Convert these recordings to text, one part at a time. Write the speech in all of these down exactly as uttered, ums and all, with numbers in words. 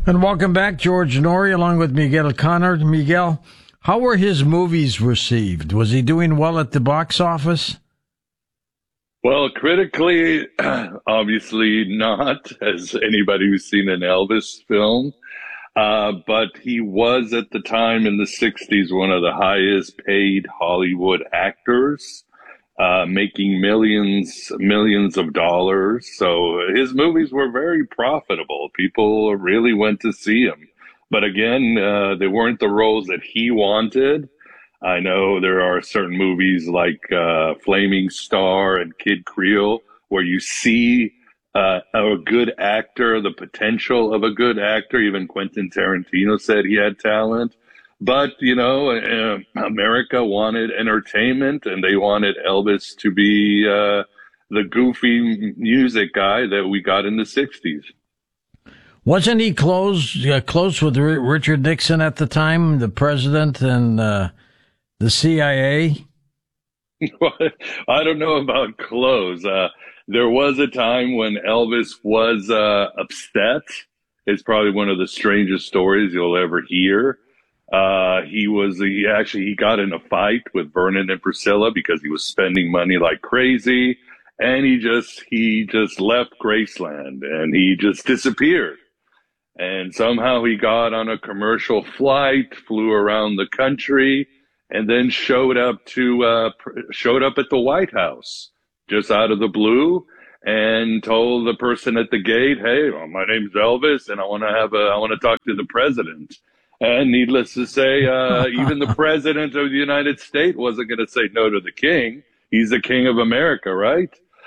And welcome back, George Noory, along with Miguel Connor. Miguel, how were his movies received? Was he doing well at the box office? Well, critically, obviously not, as anybody who's seen an Elvis film. Uh, but he was at the time in the sixties one of the highest paid Hollywood actors, uh, making millions, millions of dollars. So his movies were very profitable. People really went to see him. But again, uh, they weren't the roles that he wanted. I know there are certain movies like uh, Flaming Star and Kid Creole where you see uh, a good actor, the potential of a good actor. Even Quentin Tarantino said he had talent. But, you know, uh, America wanted entertainment, and they wanted Elvis to be uh, the goofy music guy that we got in the sixties. Wasn't he close, uh, close with R- Richard Nixon at the time, the president and uh, the C I A? I don't know about close. Uh, there was a time when Elvis was uh, upset. It's probably one of the strangest stories you'll ever hear. Uh, he was, he actually, he got in a fight with Vernon and Priscilla because he was spending money like crazy. And he just, he just left Graceland and he just disappeared. And somehow he got on a commercial flight, flew around the country, and then showed up to, uh, showed up at the White House just out of the blue and told the person at the gate, "Hey, well, my name's Elvis and I want to have a, I want to talk to the president." And needless to say, uh, even the president of the United States wasn't going to say no to the king. He's the king of America, right?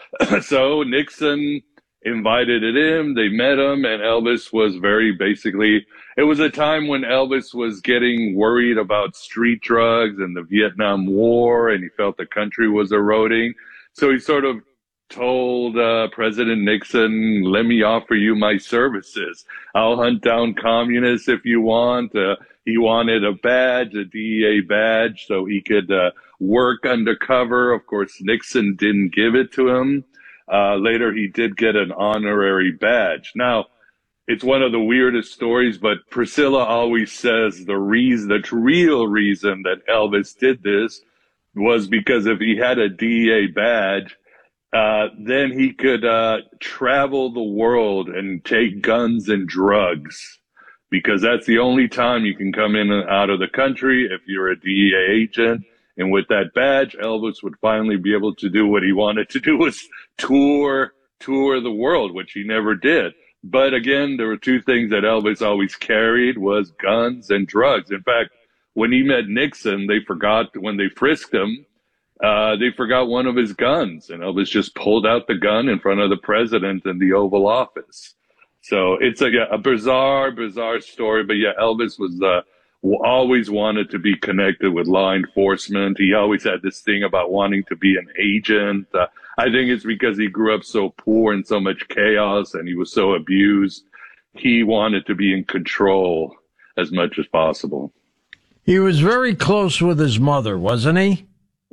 So Nixon invited him, they met him, and Elvis was very basically, it was a time when Elvis was getting worried about street drugs and the Vietnam War, and he felt the country was eroding. So he sort of told uh, President Nixon, "Let me offer you my services. I'll hunt down communists if you want." Uh, he wanted a badge, a D E A badge, so he could uh, work undercover. Of course, Nixon didn't give it to him. Uh, later, he did get an honorary badge. Now, it's one of the weirdest stories, but Priscilla always says the reason, the real reason that Elvis did this was because if he had a D E A badge, Uh, then he could uh, travel the world and take guns and drugs, because that's the only time you can come in and out of the country if you're a D E A agent. And with that badge, Elvis would finally be able to do what he wanted to do, was tour, tour the world, which he never did. But again, there were two things that Elvis always carried, was guns and drugs. In fact, when he met Nixon, they forgot, when they frisked him, Uh, they forgot one of his guns, and Elvis just pulled out the gun in front of the president in the Oval Office. So it's like a, a bizarre, bizarre story. But yeah, Elvis was uh, always wanted to be connected with law enforcement. He always had this thing about wanting to be an agent. Uh, I think it's because he grew up so poor and so much chaos, and he was so abused. He wanted to be in control as much as possible. He was very close with his mother, wasn't he?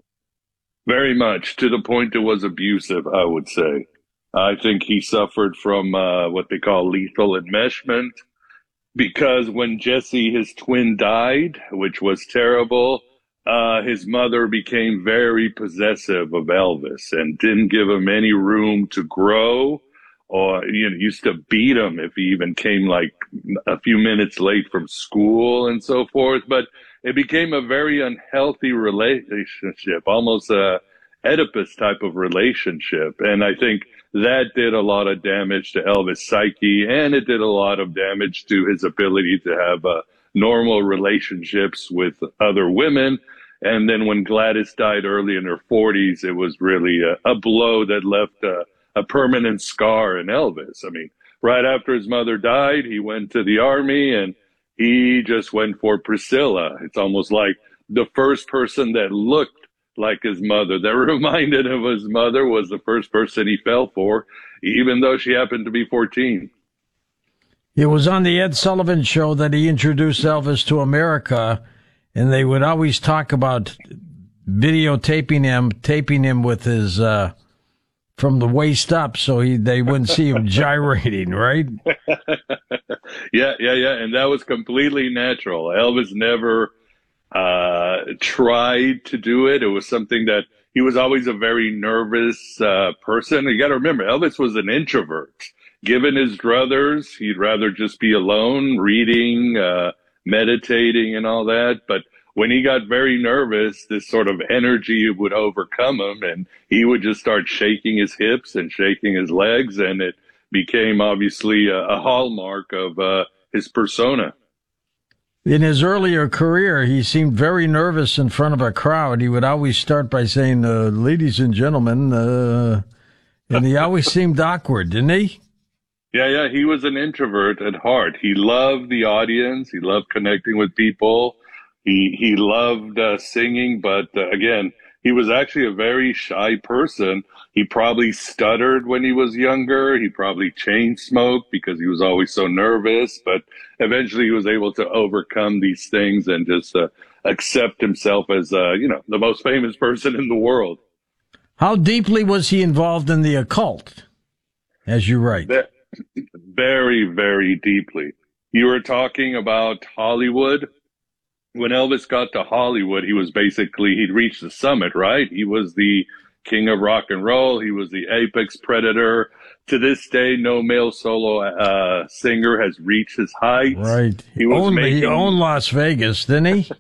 Very much, to the point it was abusive, I would say. I think he suffered from uh, what they call lethal enmeshment, because when Jesse, his twin, died, which was terrible, uh, his mother became very possessive of Elvis and didn't give him any room to grow, or, you know, used to beat him if he even came like a few minutes late from school and so forth. But it became a very unhealthy relationship, almost a Oedipus type of relationship. And I think that did a lot of damage to Elvis' psyche, and it did a lot of damage to his ability to have uh, normal relationships with other women. And then when Gladys died early in her forties, it was really a, a blow that left a, a permanent scar in Elvis. I mean, right after his mother died, he went to the army, and he just went for Priscilla. It's almost like the first person that looked like his mother, that reminded him of his mother, was the first person he fell for, even though she happened to be fourteen. It was on the Ed Sullivan Show that he introduced Elvis to America, and they would always talk about videotaping him, taping him with his uh, from the waist up, so he, they wouldn't see him gyrating, right? yeah, yeah, yeah. And that was completely natural. Elvis never uh, tried to do it. It was something that he was always a very nervous uh, person. You got to remember, Elvis was an introvert. Given his druthers, he'd rather just be alone, reading, uh, meditating and all that. But when he got very nervous, this sort of energy would overcome him, and he would just start shaking his hips and shaking his legs, and it became obviously a, a hallmark of uh, his persona. In his earlier career, he seemed very nervous in front of a crowd. He would always start by saying, uh, ladies and gentlemen, uh, and he always seemed awkward, didn't he? Yeah, yeah, he was an introvert at heart. He loved the audience. He loved connecting with people. He he loved uh, singing, but uh, again, he was actually a very shy person. He probably stuttered when he was younger. He probably chain smoked because he was always so nervous, but eventually he was able to overcome these things and just uh, accept himself as, uh, you know, the most famous person in the world. How deeply was he involved in the occult, as you write? Very, very deeply. You were talking about Hollywood. When Elvis got to Hollywood, he was basically, he'd reached the summit, right? He was the king of rock and roll. He was the apex predator. To this day, no male solo uh, singer has reached his heights. Right. He was owned, making, he owned Las Vegas, didn't he?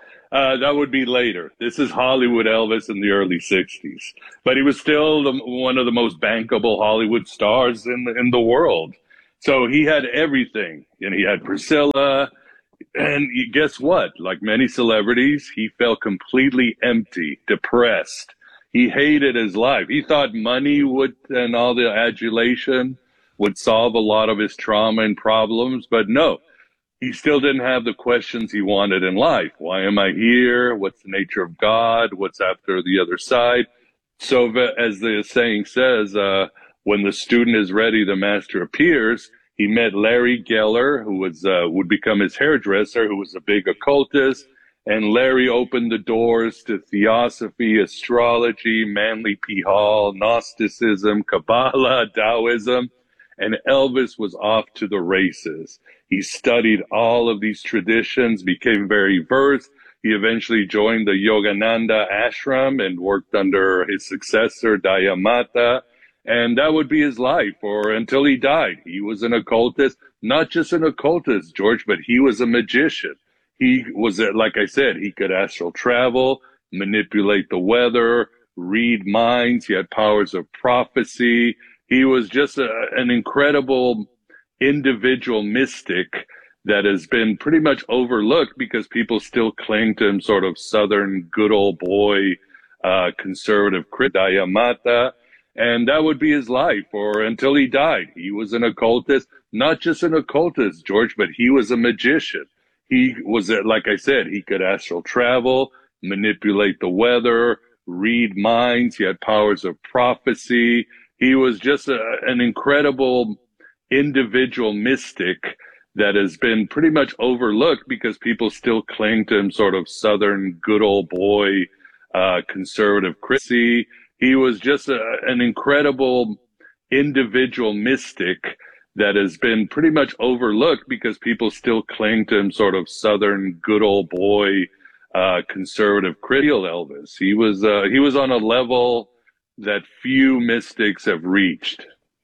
Uh, that would be later. This is Hollywood Elvis in the early sixties. But he was still the, one of the most bankable Hollywood stars in the, in the world. So he had everything. And he had Priscilla. And guess what? Like many celebrities, he felt completely empty, depressed. He hated his life. He thought money would, and all the adulation would solve a lot of his trauma and problems. But no. He still didn't have the questions he wanted in life. Why am I here? What's the nature of God? What's after the other side? So as the saying says, uh, when the student is ready, the master appears. He met Larry Geller, who was, uh, would become his hairdresser, who was a big occultist. And Larry opened the doors to theosophy, astrology, Manly P. Hall, Gnosticism, Kabbalah, Taoism. And Elvis was off to the races. He studied all of these traditions, became very versed. He eventually joined the Yogananda ashram and worked under his successor, Dayamata. And that would be his life or until he died. He was an occultist, not just an occultist, George, but he was a magician. He was, like I said, he could astral travel, manipulate the weather, read minds. He had powers of prophecy. He was just a, an incredible individual mystic that has been pretty much overlooked because people still cling to him, sort of Southern good old boy, uh, conservative Dayamata. And that would be his life or until he died. He was an occultist, not just an occultist, George, but he was a magician. He was, like I said, he could astral travel, manipulate the weather, read minds. He had powers of prophecy. He was just a, an incredible individual mystic that has been pretty much overlooked because people still cling to him, sort of Southern good old boy, uh, conservative Chrissy. He was just a, an incredible individual mystic that has been pretty much overlooked because people still cling to him, sort of Southern good old boy, uh, conservative Chrissy Elvis. He was, uh, he was on a level that few mystics have reached.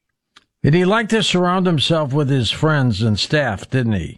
And he liked to surround himself with his friends and staff, didn't he?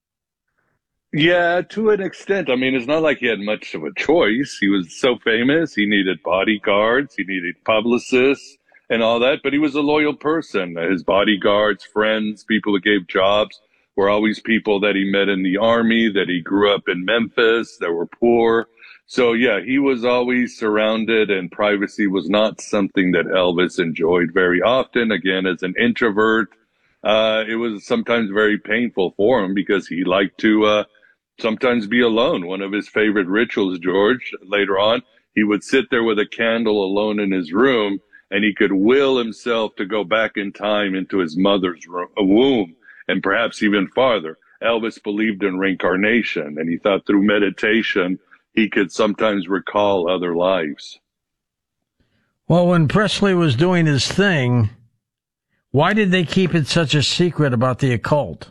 Yeah, to an extent. I mean, it's not like he had much of a choice. He was so famous. He needed bodyguards. He needed publicists and all that. But he was a loyal person. His bodyguards, friends, people who gave jobs were always people that he met in the army, that he grew up in Memphis, that were poor. So, yeah, he was always surrounded, and privacy was not something that Elvis enjoyed very often. Again, as an introvert, uh, it was sometimes very painful for him because he liked to uh, sometimes be alone. One of his favorite rituals, George, later on, he would sit there with a candle alone in his room, and he could will himself to go back in time into his mother's room, a womb, and perhaps even farther. Elvis believed in reincarnation, and he thought through meditation he could sometimes recall other lives. Well, when Presley was doing his thing, why did they keep it such a secret about the occult?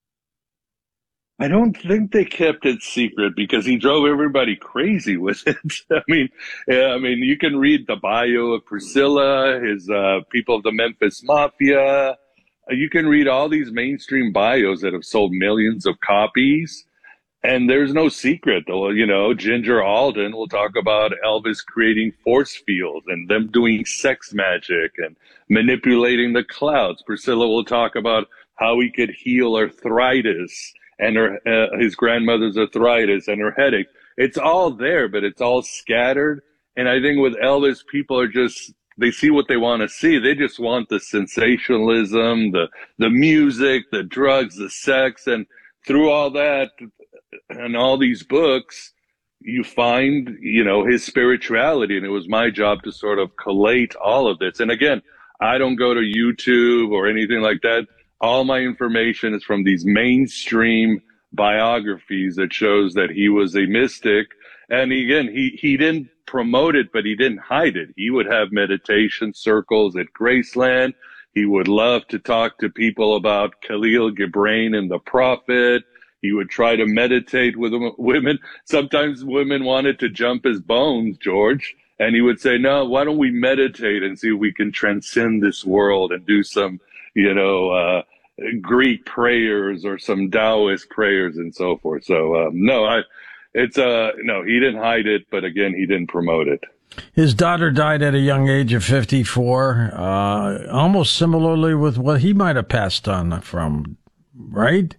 I don't think they kept it secret because he drove everybody crazy with it. I mean, yeah, I mean, you can read the bio of Priscilla, his uh, people of the Memphis Mafia. You can read all these mainstream bios that have sold millions of copies, and there's no secret. Well, you know, Ginger Alden will talk about Elvis creating force fields and them doing sex magic and manipulating the clouds. Priscilla will talk about how he could heal arthritis and her uh, his grandmother's arthritis and her headache. It's all there, but it's all scattered. And I think with Elvis, people are just, they see what they want to see. They just want the sensationalism, the the music, the drugs, the sex, and through all that and all these books, you find, you know, his spirituality. And it was my job to sort of collate all of this. And again, I don't go to YouTube or anything like that. All my information is from these mainstream biographies that shows that he was a mystic. And again, he, he didn't promote it, but he didn't hide it. He would have meditation circles at Graceland. He would love to talk to people about Khalil Gibran and the Prophet. He would try to meditate with women. Sometimes women wanted to jump his bones, George. And he would say, no, why don't we meditate and see if we can transcend this world and do some, you know, uh, Greek prayers or some Taoist prayers and so forth. So, um, no, I, it's, uh, no, he didn't hide it, but again, he didn't promote it. His daughter died at a young age of fifty-four, uh, almost similarly with what he might have passed on from, right?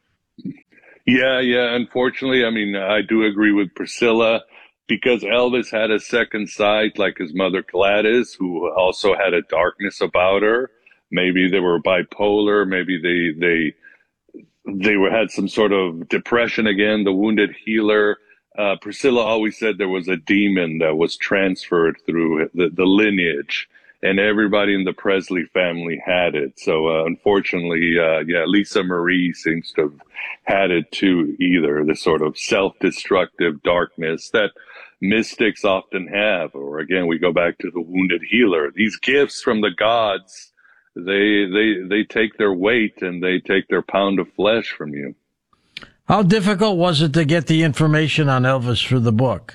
Yeah, yeah. Unfortunately, I mean, I do agree with Priscilla because Elvis had a second side like his mother Gladys, who also had a darkness about her. Maybe they were bipolar. Maybe they they they were had some sort of depression again. The wounded healer. Uh, Priscilla always said there was a demon that was transferred through the, the lineage, and everybody in the Presley family had it. So uh, unfortunately, uh, yeah, Lisa Marie seems to have had it too. Either the sort of self-destructive darkness that mystics often have, or again, we go back to the wounded healer. These gifts from the gods. They they they take their weight and they take their pound of flesh from you. How difficult was it to get the information on Elvis for the book?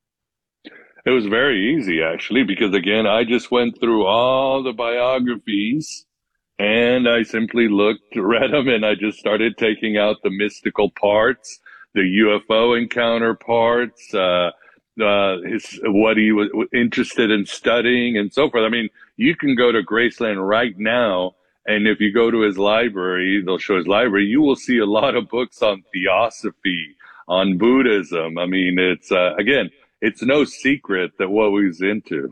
It was very easy, actually, because again, I just went through all the biographies and I simply looked, read them, and I just started taking out the mystical parts, the U F O encounter parts, uh, uh, his, what he was interested in studying and so forth. I mean, you can go to Graceland right now, and if you go to his library, they'll show his library, you will see a lot of books on theosophy, on Buddhism. I mean, it's, uh, again, it's no secret that what he was into.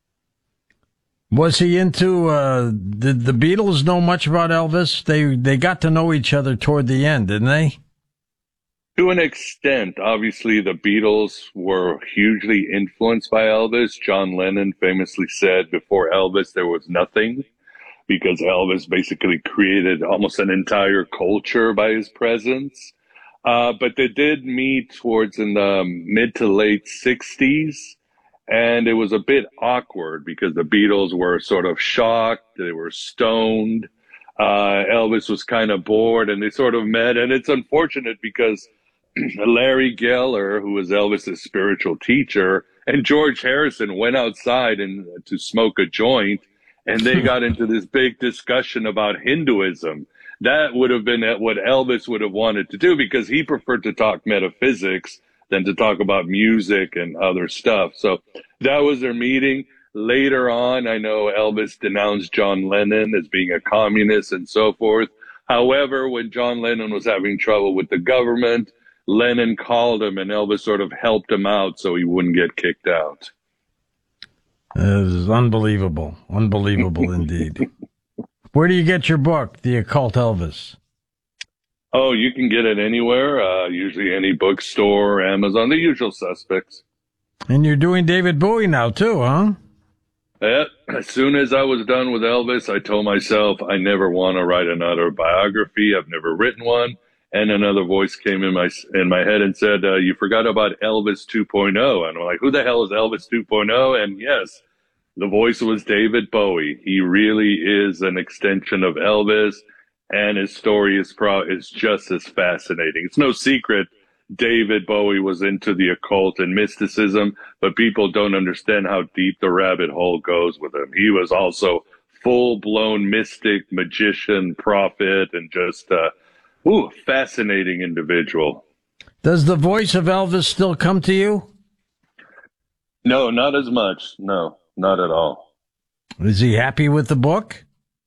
Was he into, uh, did the Beatles know much about Elvis? They, they got to know each other toward the end, didn't they? To an extent. Obviously, the Beatles were hugely influenced by Elvis. John Lennon famously said before Elvis there was nothing, because Elvis basically created almost an entire culture by his presence. Uh, but they did meet towards in the mid to late sixties, and it was a bit awkward because the Beatles were sort of shocked. They were stoned. Uh, Elvis was kind of bored, and they sort of met. And it's unfortunate because Larry Geller, who was Elvis's spiritual teacher, and George Harrison went outside and to smoke a joint, and they got into this big discussion about Hinduism. That would have been what Elvis would have wanted to do, because he preferred to talk metaphysics than to talk about music and other stuff. So that was their meeting. Later on, I know Elvis denounced John Lennon as being a communist and so forth. However, when John Lennon was having trouble with the government, Lennon called him and Elvis sort of helped him out so he wouldn't get kicked out. It is unbelievable. Unbelievable indeed. Where do you get your book, The Occult Elvis? Oh, you can get it anywhere, uh, usually any bookstore, Amazon, the usual suspects. And you're doing David Bowie now, too, huh? Yeah. As soon as I was done with Elvis, I told myself I never want to write another biography. I've never written one. And another voice came in my in my head and said, uh, you forgot about Elvis two point oh. And I'm like, who the hell is Elvis two point oh? And yes, The voice was David Bowie. He really is an extension of Elvis, and his story is pro- is just as fascinating. It's no secret David Bowie was into the occult and mysticism, but people don't understand how deep the rabbit hole goes with him. He was also full-blown mystic, magician, prophet, and just uh, ooh, fascinating individual. Does the voice of Elvis still come to you? No, not as much. No, not at all. Is he happy with the book?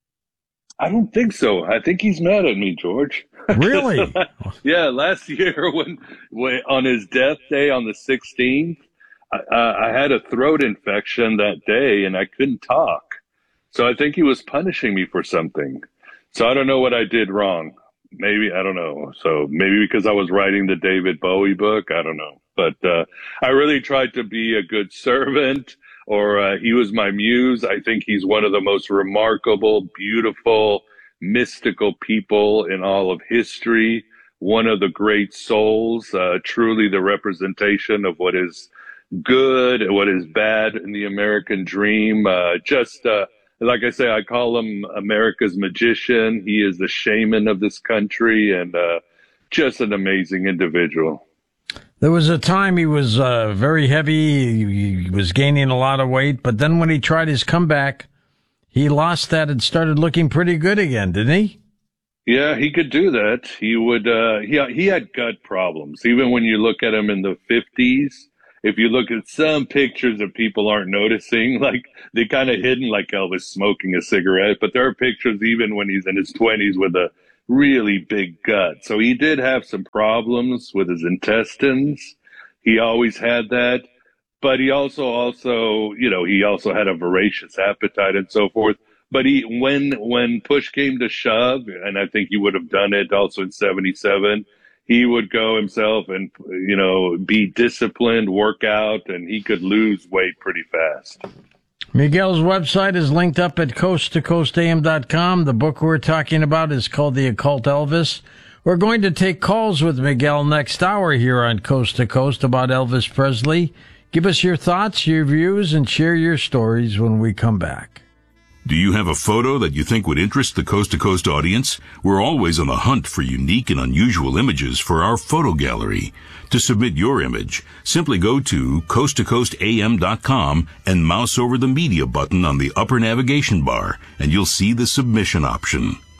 I don't think so. I think he's mad at me, George. Really? Yeah, last year when, when on his death day on the sixteenth, I, uh, I had a throat infection that day and I couldn't talk. So I think he was punishing me for something. So I don't know what I did wrong. Maybe, I don't know. So maybe because I was writing the David Bowie book, I don't know. But uh, I really tried to be a good servant, or uh, he was my muse. I think he's one of the most remarkable, beautiful, mystical people in all of history. One of the great souls, uh, truly the representation of what is good and what is bad in the American dream. Uh, just, uh, like I say, I call him America's magician. He is the shaman of this country, and uh, just an amazing individual. There was a time he was uh, very heavy, he was gaining a lot of weight, but then when he tried his comeback, he lost that and started looking pretty good again, didn't he? Yeah, he could do that. He would, uh, he, he had gut problems. Even when you look at him in the fifties, if you look at some pictures that people aren't noticing, like they kind of hidden like Elvis smoking a cigarette, but there are pictures even when he's in his twenties with a really big gut. So he did have some problems with his intestines. He always had that. But he also, also, you know, he also had a voracious appetite and so forth. But he, when, when push came to shove, and I think he would have done it also in seventy-seven, he would go himself and, you know, be disciplined, work out, and he could lose weight pretty fast. Miguel's website is linked up at coast to coast a m dot com. The book we're talking about is called The Occult Elvis. We're going to take calls with Miguel next hour here on Coast to Coast about Elvis Presley. Give us your thoughts, your views, and share your stories when we come back. Do you have a photo that you think would interest the Coast to Coast audience? We're always on the hunt for unique and unusual images for our photo gallery. To submit your image, simply go to coast to coast a m dot com and mouse over the media button on the upper navigation bar, and you'll see the submission option.